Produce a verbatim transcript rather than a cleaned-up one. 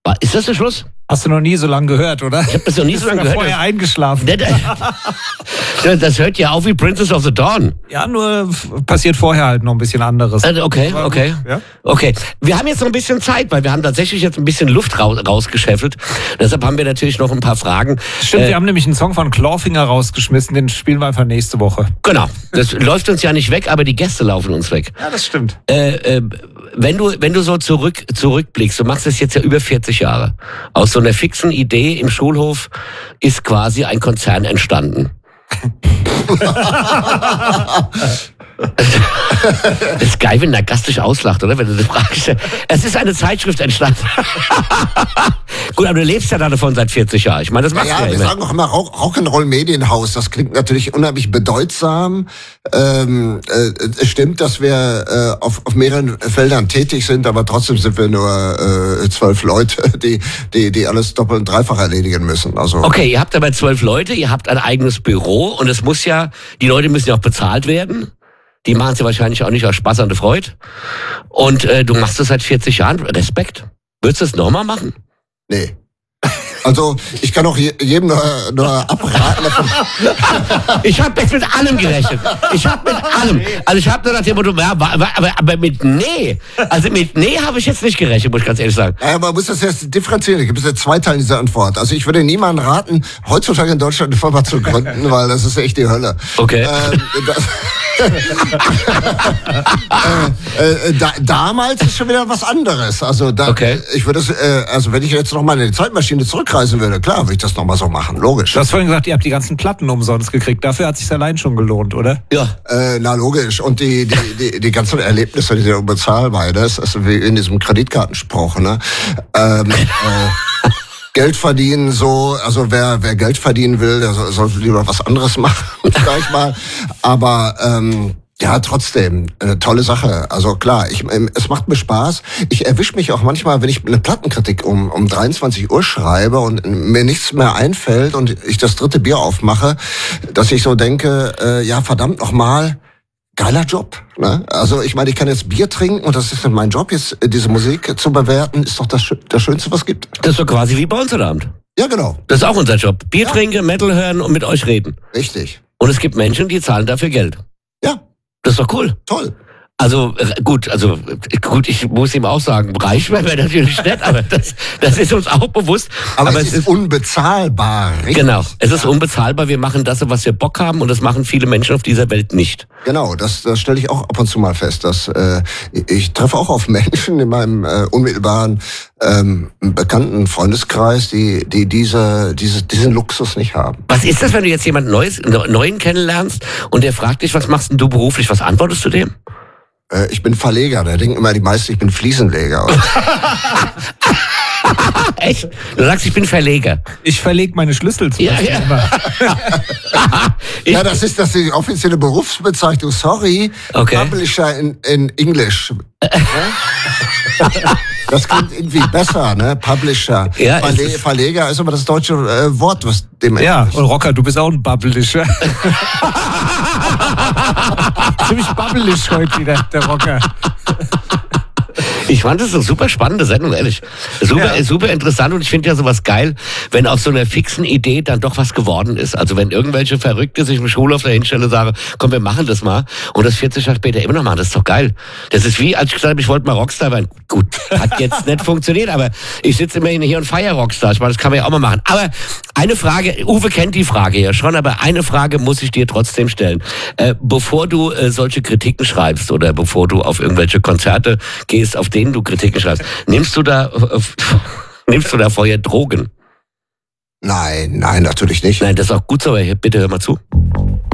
Ist das der Schluss? Hast du noch nie so lange gehört, oder? Ich habe das noch nie so lange gehört. Vorher eingeschlafen. Das hört ja auf wie Princess of the Dawn. Ja, nur passiert vorher halt noch ein bisschen anderes. Okay, okay. Ja? Okay. Wir haben jetzt noch ein bisschen Zeit, weil wir haben tatsächlich jetzt ein bisschen Luft raus, rausgeschäffelt. Deshalb haben wir natürlich noch ein paar Fragen. Stimmt, äh, wir haben nämlich einen Song von Clawfinger rausgeschmissen, den spielen wir einfach nächste Woche. Genau. Das läuft uns ja nicht weg, aber die Gäste laufen uns weg. Ja, das stimmt. Äh, äh, wenn du, wenn du so zurück, zurückblickst, du machst das jetzt ja über vierzig Jahre. Aus so einer fixen Idee im Schulhof ist quasi ein Konzern entstanden. Das ist geil, wenn der Gast dich auslacht, oder? Wenn du eine Frage stellst. Es ist eine Zeitschrift entstanden. Gut, aber du lebst ja davon seit vierzig Jahren. Ich meine, das machst ja, du ja wir immer. sagen auch immer Rock'n'Roll Medienhaus. Das klingt natürlich unheimlich bedeutsam. Ähm, äh, es stimmt, dass wir äh, auf, auf mehreren Feldern tätig sind, aber trotzdem sind wir nur äh, zwölf Leute, die, die, die alles doppelt und dreifach erledigen müssen. Also okay, ihr habt aber zwölf Leute, ihr habt ein eigenes Büro und es muss ja, die Leute müssen ja auch bezahlt werden. Die machen es ja wahrscheinlich auch nicht aus Spaß an der Freude. Und äh, du machst das seit vierzig Jahren. Respekt. Würdest du das nochmal machen? Nee. Also ich kann auch jedem nur, nur abraten. Ich habe jetzt mit allem gerechnet. Ich habe mit allem. Also ich habe nur nach dem Motto, ja, aber, aber mit nee. Also mit nee habe ich jetzt nicht gerechnet, muss ich ganz ehrlich sagen. Ja, man muss das jetzt differenzieren. Es gibt ja zwei Teile dieser Antwort. Also ich würde niemandem raten, heutzutage in Deutschland eine Firma zu gründen, weil das ist echt die Hölle. Okay. Ähm, das, äh, äh, da, damals ist schon wieder was anderes. Also da, okay. ich würde es, äh, also wenn ich jetzt noch mal in die Zeitmaschine zurückreisen würde, klar, würde ich das noch mal so machen, logisch. Du hast vorhin gesagt, ihr habt die ganzen Platten umsonst gekriegt. Dafür hat es sich allein schon gelohnt, oder? Ja. Äh, na logisch. Und die die die, die ganzen Erlebnisse, die sind unbezahlbar. Das ist wie in diesem Kreditkartenspruch, ne? Ähm, äh, Geld verdienen so, also wer wer Geld verdienen will, der soll, soll lieber was anderes machen, sag ich mal. Aber ähm, ja, trotzdem, eine tolle Sache. Also klar, ich, es macht mir Spaß. Ich erwische mich auch manchmal, wenn ich eine Plattenkritik um, um dreiundzwanzig Uhr schreibe und mir nichts mehr einfällt und ich das dritte Bier aufmache, dass ich so denke, äh, ja verdammt nochmal, geiler Job. Ne? Also ich meine, ich kann jetzt Bier trinken und das ist mein Job, jetzt diese Musik zu bewerten, ist doch das, das Schönste, was es gibt. Das ist doch quasi wie bei uns heute Abend. Ja, genau. Das ist auch unser Job. Bier ja. trinken, Metal hören und mit euch reden. Richtig. Und es gibt Menschen, die zahlen dafür Geld. Ja. Das ist doch cool. Toll. Also gut, also gut, ich muss ihm auch sagen, reich wäre wir natürlich nicht, aber das, das ist uns auch bewusst. Aber, aber es, es ist unbezahlbar. Richtig? Genau, es ist unbezahlbar. Wir machen das, was wir Bock haben, und das machen viele Menschen auf dieser Welt nicht. Genau, das, das stelle ich auch ab und zu mal fest. Dass, äh, ich treffe auch auf Menschen in meinem äh, unmittelbaren ähm, bekannten Freundeskreis, die, die diese, diese, diesen Luxus nicht haben. Was ist das, wenn du jetzt jemanden Neues, Neuen kennenlernst und der fragt dich, was machst denn du beruflich? Was antwortest du dem? Ich bin Verleger, da denken immer die meisten, ich bin Fliesenleger. Echt? Du sagst, ich bin Verleger. Ich verlege meine Schlüssel zum ja, Beispiel ja. immer. Ja, das ist das die offizielle Berufsbezeichnung. Sorry, okay. Publisher in, in English. Das klingt irgendwie besser, ne? Publisher. Ja, Verle ist Verleger ist aber das deutsche äh, Wort, was dem ja, und Rocker, du bist auch ein Publisher. Ziemlich bubbelig heute wieder, der Rocker. Ich fand es eine super spannende Sendung, ehrlich. Super, ja. super interessant, und ich finde ja sowas geil, wenn aus so einer fixen Idee dann doch was geworden ist. Also wenn irgendwelche Verrückte sich im Schulhof dahinstellen und sagen, komm, wir machen das mal, und das vierzig Jahre später immer noch machen, das ist doch geil. Das ist wie, als ich gesagt habe, ich wollte mal Rockstar werden. Gut, hat jetzt nicht funktioniert, aber ich sitze immerhin hier und feiere Rockstar. Ich meine, das kann man ja auch mal machen. Aber eine Frage, Uwe kennt die Frage ja schon, aber eine Frage muss ich dir trotzdem stellen. Äh, bevor du äh, solche Kritiken schreibst oder bevor du auf irgendwelche Konzerte gehst, auf denen du Kritiken schreibst, nimmst du da äh, nimmst du da vorher Drogen? Nein, nein, natürlich nicht. Nein, das ist auch gut so, aber bitte hör mal zu.